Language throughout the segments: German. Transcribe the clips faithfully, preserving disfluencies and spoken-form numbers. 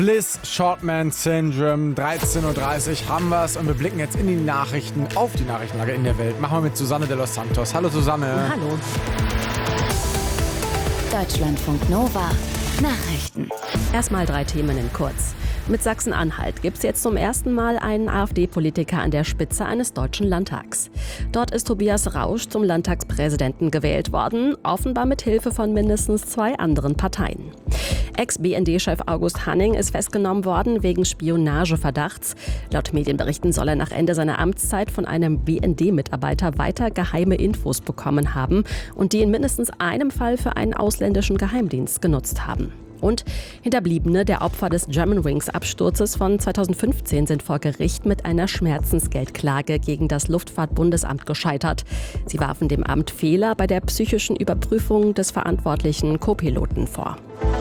Bliss Shortman Syndrome, dreizehn Uhr dreißig haben wir es und wir blicken jetzt in die Nachrichten, auf die Nachrichtenlage in der Welt. Machen wir mit Susanne de los Santos. Hallo Susanne. Hallo. Deutschlandfunk Nova. Nachrichten. Erstmal drei Themen in kurz. Mit Sachsen-Anhalt gibt es jetzt zum ersten Mal einen AfD-Politiker an der Spitze eines deutschen Landtags. Dort ist Tobias Rausch zum Landtagspräsidenten gewählt worden, offenbar mit Hilfe von mindestens zwei anderen Parteien. Ex-B N D-Chef August Hanning ist festgenommen worden wegen Spionageverdachts. Laut Medienberichten soll er nach Ende seiner Amtszeit von einem B N D-Mitarbeiter weiter geheime Infos bekommen haben und die in mindestens einem Fall für einen ausländischen Geheimdienst genutzt haben. Und Hinterbliebene der Opfer des Germanwings-Absturzes von zweitausendfünfzehn sind vor Gericht mit einer Schmerzensgeldklage gegen das Luftfahrtbundesamt gescheitert. Sie warfen dem Amt Fehler bei der psychischen Überprüfung des verantwortlichen Co-Piloten vor.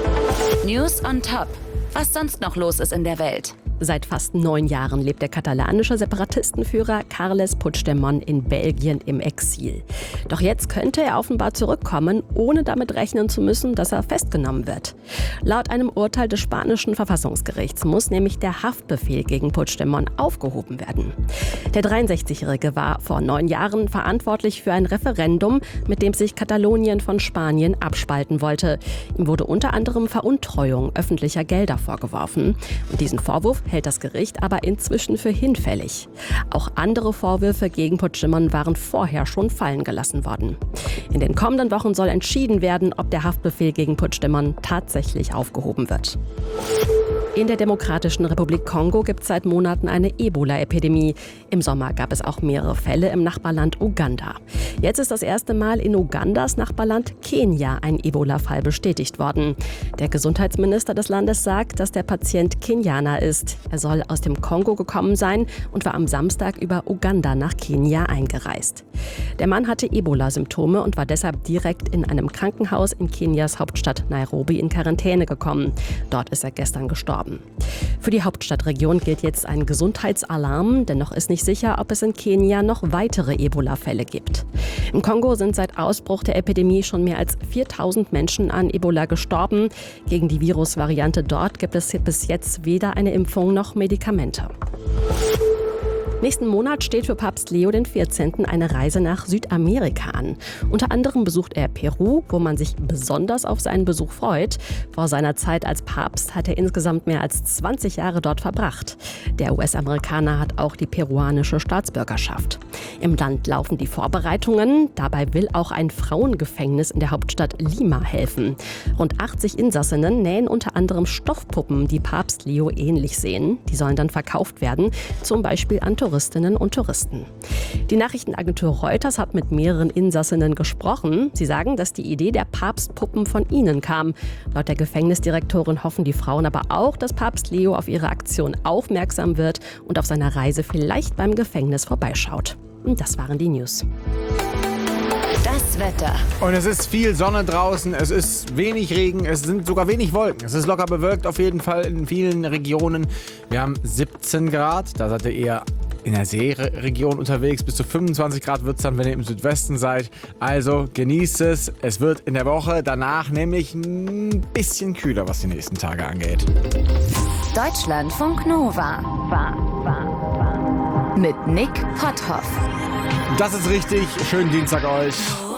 News on Top. Was sonst noch los ist in der Welt? Seit fast neun Jahren lebt der katalanische Separatistenführer Carles Puigdemont in Belgien im Exil. Doch jetzt könnte er offenbar zurückkommen, ohne damit rechnen zu müssen, dass er festgenommen wird. Laut einem Urteil des spanischen Verfassungsgerichts muss nämlich der Haftbefehl gegen Puigdemont aufgehoben werden. Der dreiundsechzigjährige war vor neun Jahren verantwortlich für ein Referendum, mit dem sich Katalonien von Spanien abspalten wollte. Ihm wurde unter anderem Veruntreuung öffentlicher Gelder vorgeworfen. Und diesen Vorwurf hält das Gericht aber inzwischen für hinfällig. Auch andere Vorwürfe gegen Puigdemont waren vorher schon fallen gelassen worden. In den kommenden Wochen soll entschieden werden, ob der Haftbefehl gegen Puigdemont tatsächlich aufgehoben wird. In der Demokratischen Republik Kongo gibt es seit Monaten eine Ebola-Epidemie. Im Sommer gab es auch mehrere Fälle im Nachbarland Uganda. Jetzt ist das erste Mal in Ugandas Nachbarland Kenia ein Ebola-Fall bestätigt worden. Der Gesundheitsminister des Landes sagt, dass der Patient Kenianer ist. Er soll aus dem Kongo gekommen sein und war am Samstag über Uganda nach Kenia eingereist. Der Mann hatte Ebola-Symptome und war deshalb direkt in einem Krankenhaus in Kenias Hauptstadt Nairobi in Quarantäne gekommen. Dort ist er gestern gestorben. Für die Hauptstadtregion gilt jetzt ein Gesundheitsalarm, denn noch ist nicht sicher, ob es in Kenia noch weitere Ebola-Fälle gibt. Im Kongo sind seit Ausbruch der Epidemie schon mehr als viertausend Menschen an Ebola gestorben. Gegen die Virusvariante dort gibt es bis jetzt weder eine Impfung noch Medikamente. Nächsten Monat steht für Papst Leo der vierzehnte. eine Reise nach Südamerika an. Unter anderem besucht er Peru, wo man sich besonders auf seinen Besuch freut. Vor seiner Zeit als Papst hat er insgesamt mehr als zwanzig Jahre dort verbracht. Der U S-Amerikaner hat auch die peruanische Staatsbürgerschaft. Im Land laufen die Vorbereitungen. Dabei will auch ein Frauengefängnis in der Hauptstadt Lima helfen. Rund achtzig Insassinnen nähen unter anderem Stoffpuppen, die Papst Leo ähnlich sehen. Die sollen dann verkauft werden, zum Beispiel an Touristinnen und Touristen. Die Nachrichtenagentur Reuters hat mit mehreren Insassinnen gesprochen. Sie sagen, dass die Idee der Papstpuppen von ihnen kam. Laut der Gefängnisdirektorin hoffen die Frauen aber auch, dass Papst Leo auf ihre Aktion aufmerksam wird und auf seiner Reise vielleicht beim Gefängnis vorbeischaut. Und das waren die News. Das Wetter. Und es ist viel Sonne draußen, es ist wenig Regen, es sind sogar wenig Wolken. Es ist locker bewölkt auf jeden Fall in vielen Regionen. Wir haben siebzehn Grad, da seid ihr eher in der Seeregion unterwegs. Bis zu fünfundzwanzig Grad wird es dann, wenn ihr im Südwesten seid. Also genießt es. Es wird in der Woche danach nämlich ein bisschen kühler, was die nächsten Tage angeht. Deutschlandfunk Nova. Mit Nick Potthoff. Das ist richtig. Schönen Dienstag euch.